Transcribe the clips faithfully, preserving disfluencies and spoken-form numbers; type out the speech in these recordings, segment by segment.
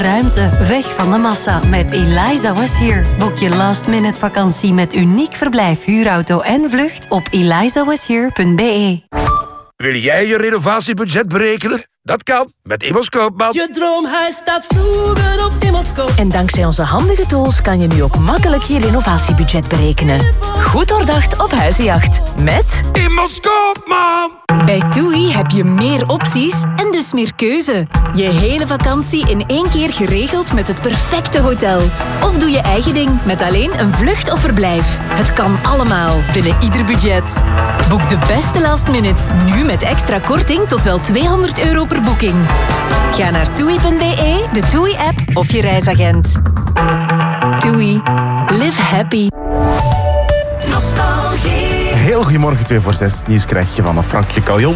Ruimte, weg van de massa met Eliza Was Here. Boek je last minute vakantie met uniek verblijf, huurauto en vlucht op eliza was here punt b e. Wil jij je renovatiebudget berekenen? Dat kan met Immers Koopman. Je droomhuis staat vroeger op Immers Koopman. En dankzij onze handige tools kan je nu ook makkelijk je renovatiebudget berekenen. Goed doordacht op huizenjacht. Met Immers Koopman. Bij TUI heb je meer opties en dus meer keuze. Je hele vakantie in één keer geregeld met het perfecte hotel. Of doe je eigen ding met alleen een vlucht of verblijf. Het kan allemaal binnen ieder budget. Boek de beste last minutes nu met extra korting tot wel tweehonderd euro per boeking. Ga naar toei punt b e, de TUI-app of je reisagent. TUI. Live happy. Nostalgie. Heel goedemorgen, twee voor zes. Nieuws krijg je van Frankje Caljon.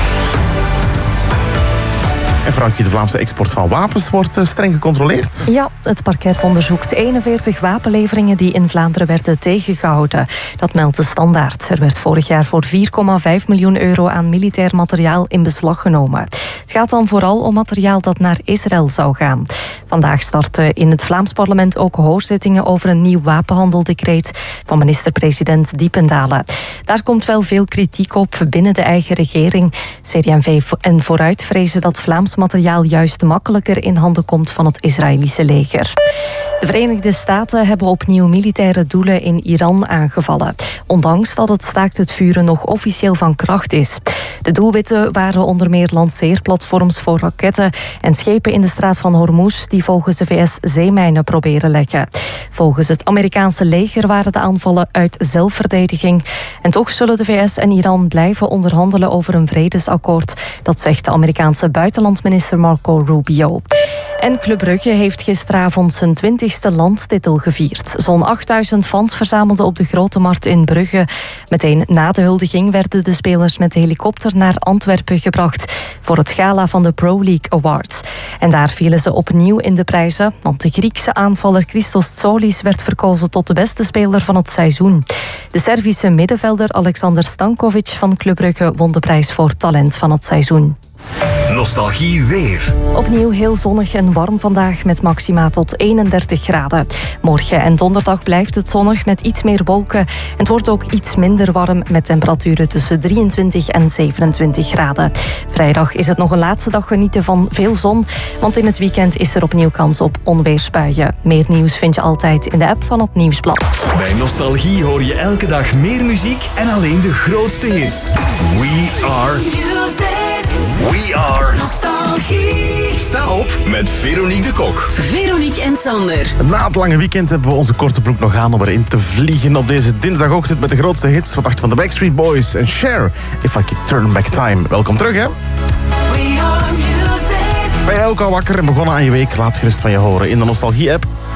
En Frankje, de Vlaamse export van wapens wordt streng gecontroleerd. Ja, het parket onderzoekt eenenveertig wapenleveringen die in Vlaanderen werden tegengehouden. Dat meldt de Standaard. Er werd vorig jaar voor vier komma vijf miljoen euro aan militair materiaal in beslag genomen. Het gaat dan vooral om materiaal dat naar Israël zou gaan. Vandaag starten in het Vlaams parlement ook hoorzittingen over een nieuw wapenhandeldecreet van minister-president Diependalen. Daar komt wel veel kritiek op binnen de eigen regering. C D en V en Vooruit vrezen dat Vlaams materiaal juist makkelijker in handen komt van het Israëlische leger. De Verenigde Staten hebben opnieuw militaire doelen in Iran aangevallen, ondanks dat het staakt het vuren nog officieel van kracht is. De doelwitten waren onder meer lanceerplatforms voor raketten en schepen in de straat van Hormuz die volgens de V S zeemijnen proberen leggen. Volgens het Amerikaanse leger waren de aanvallen uit zelfverdediging. En toch zullen de V S en Iran blijven onderhandelen over een vredesakkoord. Dat zegt de Amerikaanse buitenlandminister Marco Rubio. En Club Brugge heeft gisteravond zijn twintigste landstitel gevierd. Zo'n achtduizend fans verzamelden op de Grote Markt in Brugge. Meteen na de huldiging werden de spelers met de helikopter naar Antwerpen gebracht voor het gala van de Pro League Awards. En daar vielen ze opnieuw in de prijzen, want de Griekse aanvaller Christos Tsolis werd verkozen tot de beste speler van het seizoen. De Servische middenvelder Alexander Stankovic van Club Brugge won de prijs voor talent van het seizoen. Nostalgie weer. Opnieuw heel zonnig en warm vandaag met maxima tot eenendertig graden. Morgen en donderdag blijft het zonnig met iets meer wolken. En het wordt ook iets minder warm met temperaturen tussen drieëntwintig en zevenentwintig graden. Vrijdag is het nog een laatste dag genieten van veel zon, want in het weekend is er opnieuw kans op onweersbuien. Meer nieuws vind je altijd in de app van het Nieuwsblad. Bij Nostalgie hoor je elke dag meer muziek en alleen de grootste hits. We are... We are Nostalgie. Sta op met Veronique de Kok. Veronique en Sander. Na het lange weekend hebben we onze korte broek nog aan om erin te vliegen op deze dinsdagochtend met de grootste hits. Wat dacht van de Backstreet Boys en Cher, If I Could Turn Back Time. Welkom terug, hè? We are music. Ben jij ook al wakker en begonnen aan je week? Laat gerust van je horen in de Nostalgie-app.